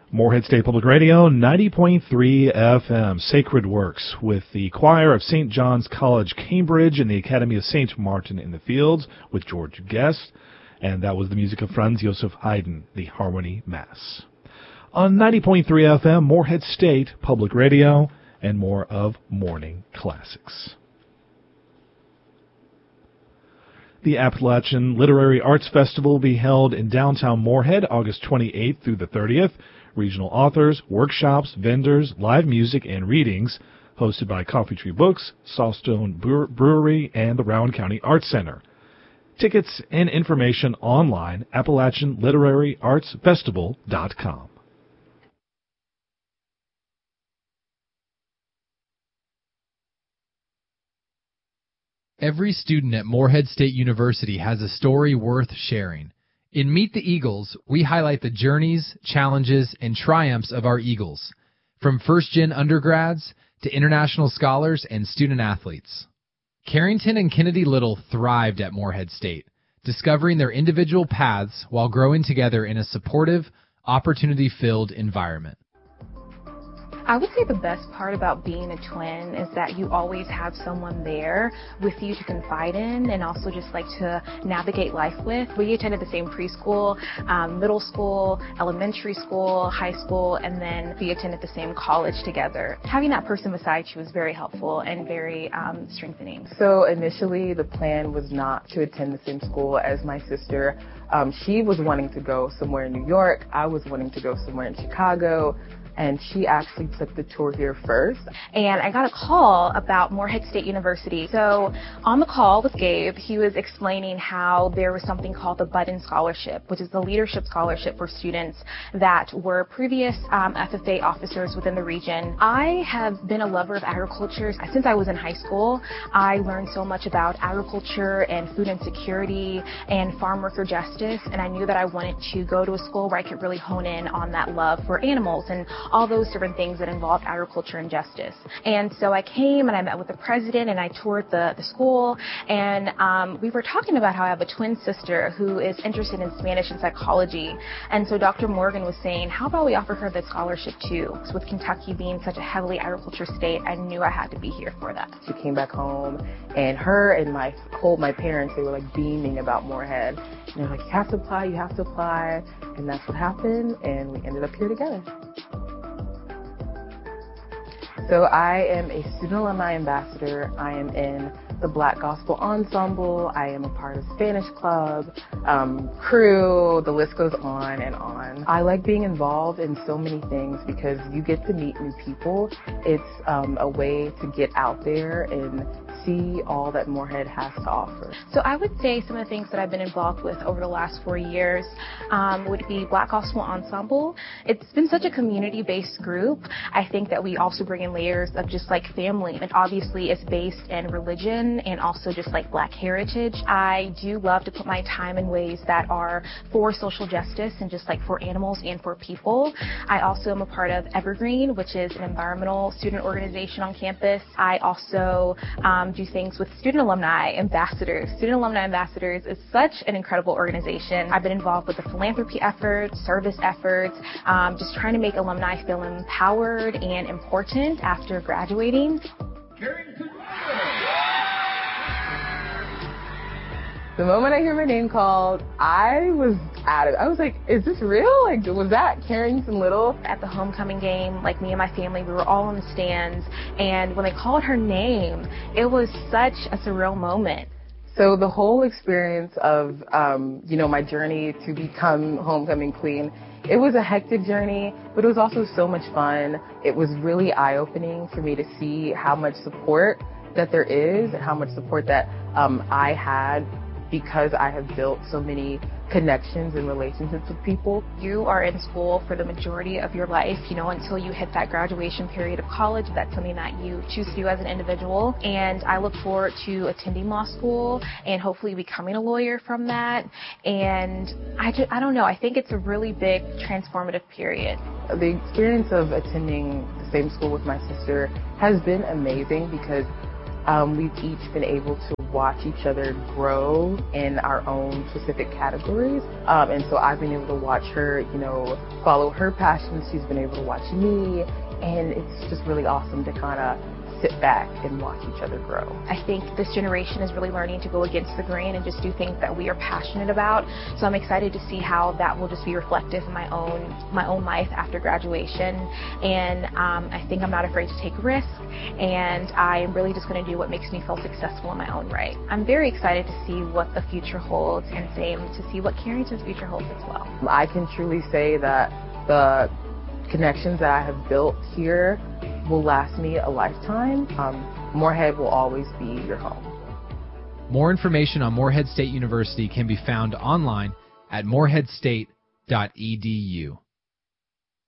Morehead State Public Radio, 90.3 FM, Sacred Works, with the choir of St. John's College, Cambridge, and the Academy of St. Martin in the Fields, with George Guest, and that was the music of Franz Joseph Haydn, the Harmony Mass. On 90.3 FM, Morehead State Public Radio, and more of Morning Classics. The Appalachian Literary Arts Festival will be held in downtown Morehead, August 28th through the 30th. Regional authors, workshops, vendors, live music, and readings, hosted by Coffee Tree Books, Saltstone Brewery, and the Rowan County Arts Center. Tickets and information online, AppalachianLiteraryArtsFestival.com. Every student at Morehead State University has a story worth sharing. In Meet the Eagles, we highlight the journeys, challenges, and triumphs of our Eagles, from first-gen undergrads to international scholars and student athletes. Carrington and Kennedy Little thrived at Morehead State, discovering their individual paths while growing together in a supportive, opportunity-filled environment. I would say the best part about being a twin is that you always have someone there with you to confide in and also just like to navigate life with. We attended the same preschool, middle school, elementary school, high school, and then we attended the same college together. Having that person beside you was very helpful and very strengthening. So initially the plan was not to attend the same school as my sister. She was wanting to go somewhere in New York. I was wanting to go somewhere in Chicago. And she actually took the tour here first. And I got a call about Morehead State University. So on the call with Gabe, he was explaining how there was something called the Budden Scholarship, which is the leadership scholarship for students that were previous FFA officers within the region. I have been a lover of agriculture since I was in high school. I learned so much about agriculture and food insecurity and farm worker justice, and I knew that I wanted to go to a school where I could really hone in on that love for animals and all those different things that involve agriculture and justice. And so I came and I met with the president and I toured the school, and we were talking about how I have a twin sister who is interested in Spanish and psychology. And so Dr. Morgan was saying, how about we offer her the scholarship too? So with Kentucky being such a heavily agriculture state, I knew I had to be here for that. She came back home, and her and my parents, they were like beaming about Morehead. And they're like, you have to apply, you have to apply. And that's what happened, and we ended up here together. So I am a student alumni ambassador. I am in the Black Gospel Ensemble. I am a part of Spanish Club, crew, the list goes on and on. I like being involved in so many things because you get to meet new people. It's a way to get out there and see all that Morehead has to offer. So I would say some of the things that I've been involved with over the last 4 years would be Black Gospel Ensemble. It's been such a community-based group. I think that we also bring in layers of just like family, and obviously it's based in religion and also just like Black heritage. I do love to put my time in ways that are for social justice and just like for animals and for people. I also am a part of Evergreen, which is an environmental student organization on campus. I also do things with Student Alumni Ambassadors. Student Alumni Ambassadors is such an incredible organization. I've been involved with the philanthropy efforts, service efforts, just trying to make alumni feel empowered and important after graduating. The moment I hear my name called, I was out of it. I was like, is this real? Like, was that Carrington Little? At the homecoming game, like me and my family, we were all in the stands, and when they called her name, it was such a surreal moment. So the whole experience of, my journey to become homecoming queen, it was a hectic journey, but it was also so much fun. It was really eye-opening for me to see how much support that there is and how much support that I had, because I have built so many connections and relationships with people. You are in school for the majority of your life, until you hit that graduation period of college. That's something that you choose to do as an individual. And I look forward to attending law school and hopefully becoming a lawyer from that. And I don't know, I think it's a really big transformative period. The experience of attending the same school with my sister has been amazing because we've each been able to watch each other grow in our own specific categories. And so I've been able to watch her, follow her passions. She's been able to watch me. And it's just really awesome to kind of sit back and watch each other grow. I think this generation is really learning to go against the grain and just do things that we are passionate about. So I'm excited to see how that will just be reflective in my own life after graduation. And I think I'm not afraid to take risks, and I am really just going to do what makes me feel successful in my own right. I'm very excited to see what the future holds, and same to see what Carrington's future holds as well. I can truly say that the connections that I have built here will last me a lifetime. Morehead will always be your home. More information on Morehead State University can be found online at moreheadstate.edu.